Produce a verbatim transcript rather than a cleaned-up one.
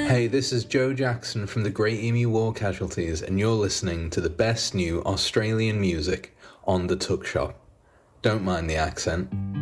Hey, this is Joe Jackson from the Great Emu War Casualties, and you're listening to the best new Australian music on The Tuck Shop. Don't mind the accent.